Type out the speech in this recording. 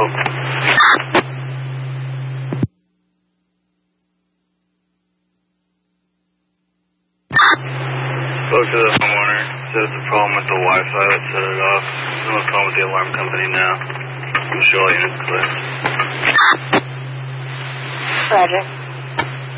help? Spoke to the homeowner. Said it's a problem with the Wi-Fi that set it off. Someone's calling with the alarm company now. I'm sure all units clear. Roger.